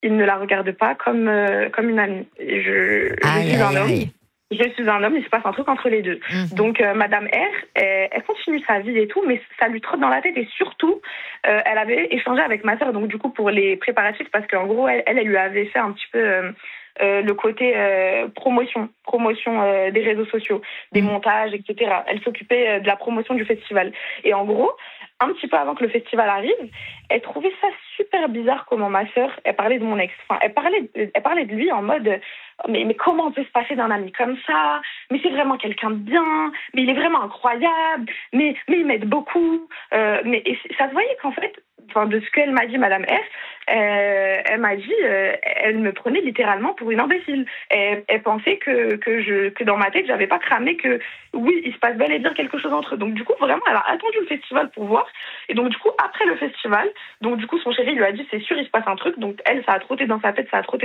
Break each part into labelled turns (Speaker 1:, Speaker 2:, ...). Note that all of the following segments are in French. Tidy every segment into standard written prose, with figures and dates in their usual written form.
Speaker 1: il ne la regarde pas comme une amie. Et je suis un homme. Je suis un homme, il se passe un truc entre les deux. Donc, Madame R, elle continue sa vie et tout, mais ça lui trotte dans la tête. Et surtout, elle avait échangé avec ma sœur, donc du coup, pour les préparatifs, parce qu'en gros, elle lui avait fait un petit peu le côté promotion des réseaux sociaux, des montages, etc. Elle s'occupait de la promotion du festival. Et en gros, un petit peu avant que le festival arrive, elle trouvait ça super bizarre comment ma sœur, elle parlait de mon ex. Enfin, elle parlait de lui en mode mais comment on peut se passer d'un ami comme ça? Mais c'est vraiment quelqu'un de bien, mais il est vraiment incroyable, mais il m'aide beaucoup. Et ça se voyait qu'en fait, enfin, de ce qu'elle m'a dit, Madame R, elle m'a dit, elle me prenait littéralement pour une imbécile. Elle pensait que dans ma tête, j'avais pas cramé que oui, il se passe bel et bien quelque chose entre eux. Donc du coup, vraiment, elle a attendu le festival pour voir. Et donc du coup, après le festival, donc du coup, son chéri lui a dit, c'est sûr, il se passe un truc. Donc elle, ça a trotté dans sa tête.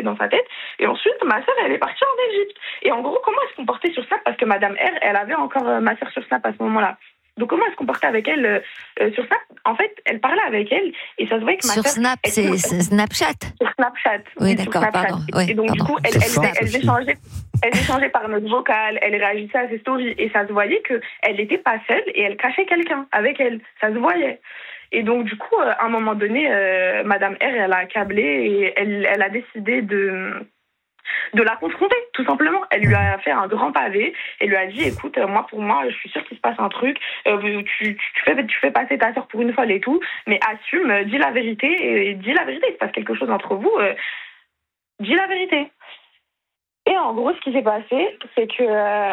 Speaker 1: Et ensuite, ma sœur, elle est partie en Égypte. Et en gros, comment elle se comportait sur Snap? Parce que Madame R, elle avait encore ma sœur sur Snap à ce moment-là. Donc comment elle se comportait avec elle sur Snap? En fait, elle parlait avec elle et ça se voyait que ma sœur...
Speaker 2: Sur Snap, c'est Snapchat?
Speaker 1: Sur Snapchat.
Speaker 2: Oui, d'accord, pardon.
Speaker 1: Et donc du coup, elle échangeait par notre vocal, elle réagissait à ses stories et ça se voyait qu'elle n'était pas seule et elle cachait quelqu'un avec elle. Ça se voyait. Et donc, du coup, à un moment donné, Madame R, elle a accablé et elle a décidé de la confronter, tout simplement. Elle lui a fait un grand pavé et lui a dit, écoute, pour moi, je suis sûre qu'il se passe un truc, tu fais passer ta sœur pour une folle et tout, mais assume, dis la vérité, il se passe quelque chose entre vous, dis la vérité. Et en gros, ce qui s'est passé, c'est que...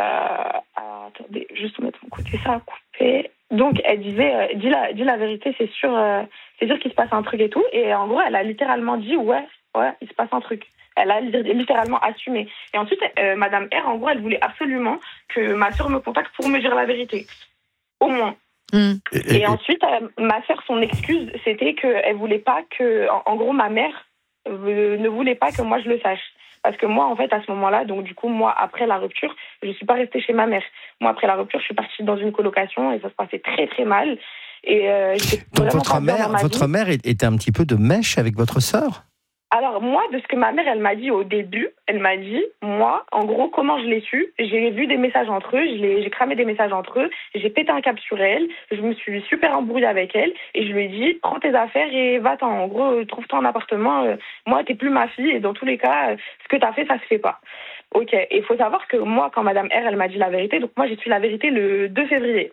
Speaker 1: attendez, juste mettre mon côté, ça a coupé. Donc, elle disait, dis la vérité, c'est sûr qu'il se passe un truc et tout. Et en gros, elle a littéralement dit, ouais, il se passe un truc. Elle a littéralement assumé. Et ensuite, Madame R, en gros, elle voulait absolument que ma sœur me contacte pour me dire la vérité. Au moins. Et ensuite, ma sœur, son excuse, c'était qu'elle voulait pas que... En gros, ma mère ne voulait pas que moi, je le sache. Parce que moi, en fait, à ce moment-là, donc du coup, moi, après la rupture, je ne suis pas restée chez ma mère. Moi, après la rupture, je suis partie dans une colocation et ça se passait très, très mal. Et
Speaker 3: donc votre mère était un petit peu de mèche avec votre sœur?
Speaker 1: Alors moi, de ce que ma mère, elle m'a dit au début, elle m'a dit, moi, en gros, comment je l'ai su? J'ai vu des messages entre eux, j'ai cramé des messages entre eux, j'ai pété un câble sur elle, je me suis super embrouillée avec elle, et je lui ai dit, prends tes affaires et va-t'en. En gros, trouve-toi un appartement, moi, t'es plus ma fille, et dans tous les cas, ce que t'as fait, ça se fait pas. Ok, et il faut savoir que moi, quand Madame R, elle m'a dit la vérité, donc moi, j'ai su la vérité le 2 février.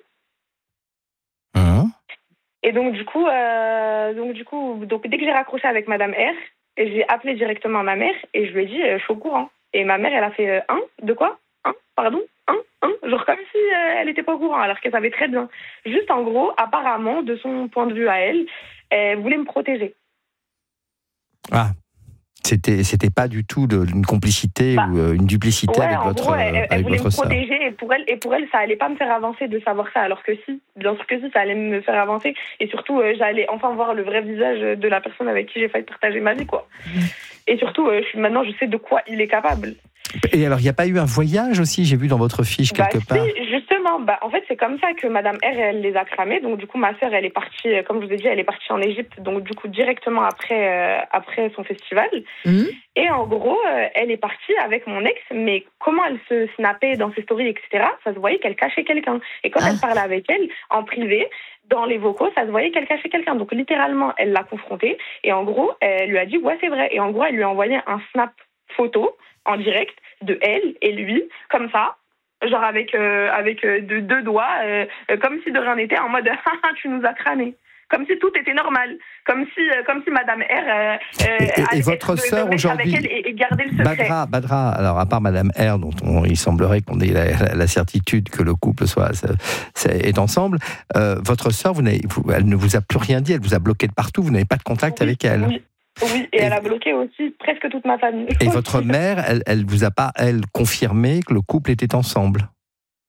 Speaker 1: Et donc, du coup, dès que j'ai raccroché avec Madame R, et j'ai appelé directement ma mère et je lui ai dit, je suis au courant. Et ma mère, elle a fait, de quoi? Pardon? Genre comme si elle n'était pas au courant, alors qu'elle savait très bien. Juste en gros, apparemment, de son point de vue à elle, elle voulait me protéger.
Speaker 3: Ah, c'était pas du tout une complicité ou une duplicité avec votre sœur.
Speaker 1: Elle voulait me protéger et pour elle, ça allait pas me faire avancer de savoir ça, alors que si, bien sûr que si, ça allait me faire avancer. Et surtout, j'allais enfin voir le vrai visage de la personne avec qui j'ai failli partager ma vie, quoi. Et surtout, maintenant, je sais de quoi il est capable.
Speaker 3: Et alors, il n'y a pas eu un voyage aussi, j'ai vu dans votre fiche quelque part?
Speaker 1: Si, justement, en fait, c'est comme ça que Madame R, elle les a cramés. Donc, du coup, ma sœur, elle est partie, comme je vous ai dit, elle est partie en Égypte, donc du coup, directement après son festival. Et en gros, elle est partie avec mon ex, mais comment elle se snappait dans ses stories, etc., ça se voyait qu'elle cachait quelqu'un. Et quand elle parlait avec elle, en privé, dans les vocaux, ça se voyait qu'elle cachait quelqu'un. Donc, littéralement, elle l'a confrontée. Et en gros, elle lui a dit, ouais, c'est vrai. Et en gros, elle lui a envoyé un snap photo en direct de elle et lui, comme ça, genre avec deux doigts, comme si de rien n'était, en mode tu nous as cramé, comme si tout était normal, comme si Madame R
Speaker 3: et votre sœur aujourd'hui
Speaker 1: avec elle et garder le secret.
Speaker 3: Badra, alors à part Madame R, dont il semblerait qu'on ait la certitude que le couple est ensemble, votre sœur, elle ne vous a plus rien dit, elle vous a bloqué de partout, vous n'avez pas de contact avec elle.
Speaker 1: Oui, et elle a bloqué aussi presque toute ma famille.
Speaker 3: Et votre mère, elle vous a pas, elle, confirmé que le couple était ensemble?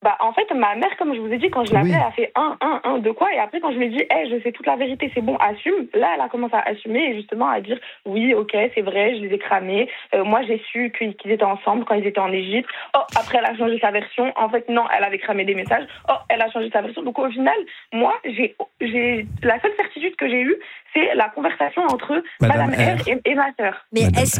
Speaker 1: Bah, en fait, ma mère, comme je vous ai dit, quand je l'appelais, elle a fait de quoi? Et après, quand je lui ai dit, je sais toute la vérité, c'est bon, assume. Là, elle a commencé à assumer et justement à dire, oui, ok, c'est vrai, je les ai cramés. Moi, j'ai su qu'ils étaient ensemble quand ils étaient en Égypte. Oh, après, elle a changé sa version. En fait, non, elle avait cramé des messages. Oh, elle a changé sa version. Donc, au final, moi, la seule certitude que j'ai eue, c'est la conversation entre Madame R et ma sœur.
Speaker 2: Mais est-ce